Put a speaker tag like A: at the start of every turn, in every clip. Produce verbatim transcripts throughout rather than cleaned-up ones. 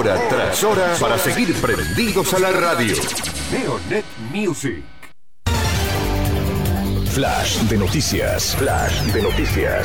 A: hora tras hora para seguir prendidos a la radio. Neonet Music.
B: Flash de noticias. Flash de noticias.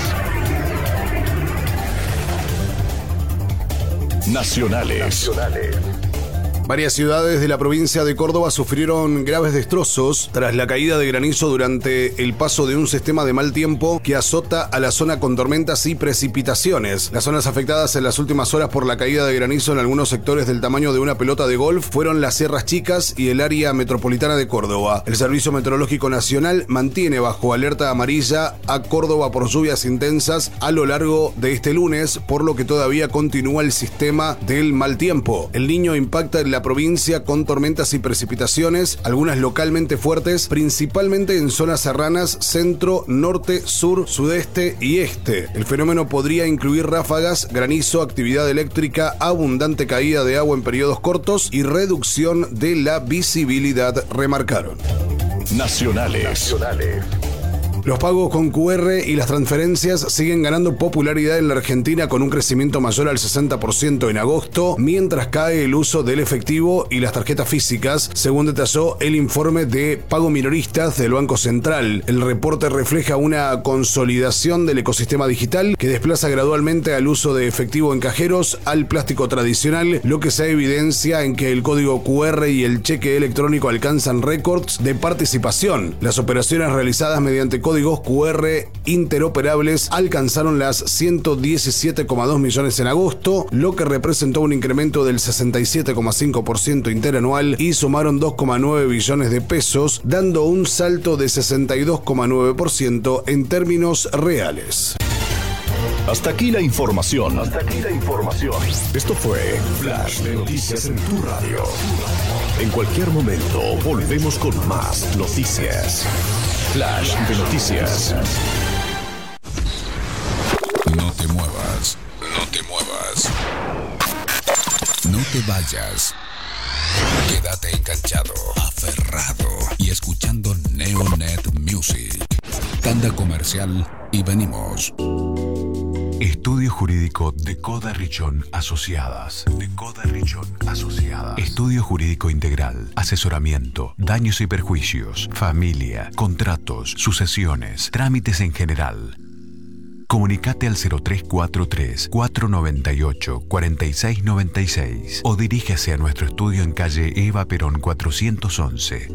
B: Nacionales. Nacionales.
C: Varias ciudades de la provincia de Córdoba sufrieron graves destrozos tras la caída de granizo durante el paso de un sistema de mal tiempo que azota a la zona con tormentas y precipitaciones. Las zonas afectadas en las últimas horas por la caída de granizo en algunos sectores del tamaño de una pelota de golf fueron las Sierras Chicas y el área metropolitana de Córdoba. El Servicio Meteorológico Nacional mantiene bajo alerta amarilla a Córdoba por lluvias intensas a lo largo de este lunes, por lo que todavía continúa el sistema del mal tiempo. El Niño impacta en la provincia con tormentas y precipitaciones, algunas localmente fuertes, principalmente en zonas serranas, centro, norte, sur, sudeste y este. El fenómeno podría incluir ráfagas, granizo, actividad eléctrica, abundante caída de agua en periodos cortos y reducción de la visibilidad, remarcaron.
B: Nacionales. Nacionales.
C: Los pagos con Q R y las transferencias siguen ganando popularidad en la Argentina con un crecimiento mayor al sesenta por ciento en agosto, mientras cae el uso del efectivo y las tarjetas físicas, según detalló el informe de pago minoristas del Banco Central. El reporte refleja una consolidación del ecosistema digital que desplaza gradualmente al uso de efectivo en cajeros al plástico tradicional, lo que se evidencia en que el código Q R y el cheque electrónico alcanzan récords de participación. Las operaciones realizadas mediante código Códigos Q R interoperables alcanzaron las ciento diecisiete coma dos millones en agosto, lo que representó un incremento del sesenta y siete coma cinco por ciento interanual y sumaron dos coma nueve billones de pesos, dando un salto de sesenta y dos coma nueve por ciento en términos reales.
B: Hasta aquí la información. Hasta aquí la información. Esto fue Flash de Noticias en tu radio. En cualquier momento volvemos con más noticias. Flash de Noticias.
D: No te muevas, no te muevas. No te vayas. Quédate enganchado, aferrado y escuchando Neonet Music. Tanda comercial y venimos.
E: Estudio Jurídico de Coda Richón Asociadas. De Coda Richón Asociadas. Estudio Jurídico Integral. Asesoramiento, daños y perjuicios, familia, contratos, sucesiones, trámites en general. Comunicate al cero tres cuatro tres, cuatro nueve ocho, cuatro seis nueve seis o dirígase a nuestro estudio en calle Eva Perón cuatrocientos once.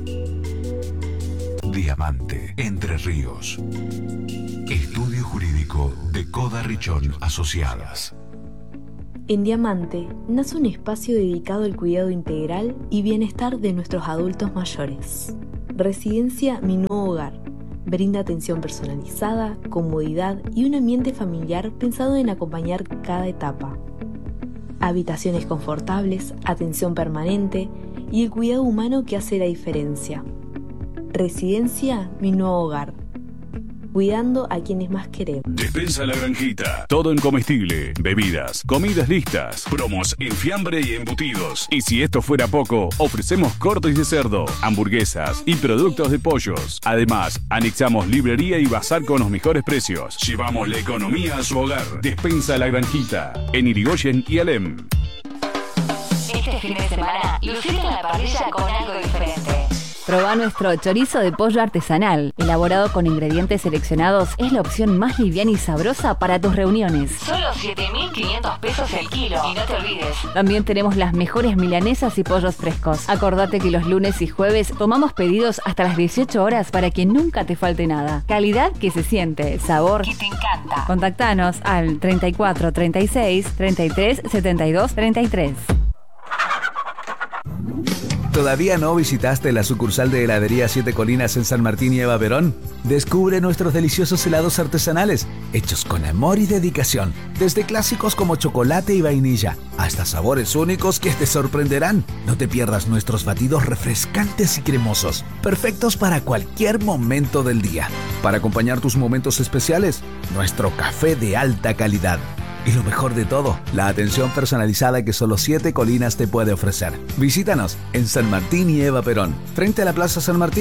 E: Diamante, Entre Ríos. Estudio Jurídico de Coda Richón Asociadas.
F: En Diamante nace un espacio dedicado al cuidado integral y bienestar de nuestros adultos mayores. Residencia Mi Nuevo Hogar. Brinda atención personalizada, comodidad y un ambiente familiar pensado en acompañar cada etapa. Habitaciones confortables, atención permanente y el cuidado humano que hace la diferencia. Residencia Mi Nuevo Hogar. Cuidando a quienes más queremos.
B: Despensa La Granjita. Todo en comestible, bebidas, comidas listas, promos en fiambre y embutidos. Y si esto fuera poco, ofrecemos cortes de cerdo, hamburguesas y productos de pollos. Además, anexamos librería y bazar con los mejores precios. Llevamos la economía a su hogar. Despensa La Granjita. En Irigoyen y Alem.
G: Este fin de semana, lucite en la parrilla con algo diferente.
H: Probá nuestro chorizo de pollo artesanal. Elaborado con ingredientes seleccionados, es la opción más liviana y sabrosa para tus reuniones.
G: Solo siete mil quinientos pesos el kilo. Y no te olvides.
H: También tenemos las mejores milanesas y pollos frescos. Acordate que los lunes y jueves tomamos pedidos hasta las dieciocho horas para que nunca te falte nada. Calidad que se siente, sabor
G: que te encanta.
H: Contactanos al treinta y cuatro, treinta y seis, treinta y tres, setenta y dos, treinta y tres.
I: ¿Todavía no visitaste la sucursal de Heladería Siete Colinas en San Martín y Eva Perón? Descubre nuestros deliciosos helados artesanales, hechos con amor y dedicación. Desde clásicos como chocolate y vainilla, hasta sabores únicos que te sorprenderán. No te pierdas nuestros batidos refrescantes y cremosos, perfectos para cualquier momento del día. Para acompañar tus momentos especiales, nuestro café de alta calidad. Y lo mejor de todo, la atención personalizada que solo Siete Colinas te puede ofrecer. Visítanos en San Martín y Eva Perón, frente a la Plaza San Martín.